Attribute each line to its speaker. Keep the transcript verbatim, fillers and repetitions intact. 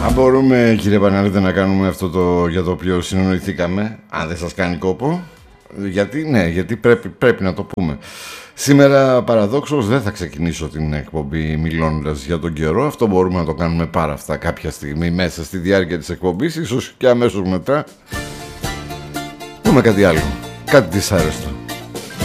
Speaker 1: Αν μπορούμε, κύριε Παναλίδη, να κάνουμε αυτό το για το οποίο συνεννοηθήκαμε, αν δεν σας κάνει κόπο, γιατί ναι, γιατί πρέπει, πρέπει να το πούμε. Σήμερα παραδόξως δεν θα ξεκινήσω την εκπομπή μιλώντας για τον καιρό. Αυτό μπορούμε να το κάνουμε πάρα αυτά κάποια στιγμή μέσα στη διάρκεια της εκπομπής, ίσως και αμέσως μετά πούμε κάτι άλλο, κάτι δυσάρεστο.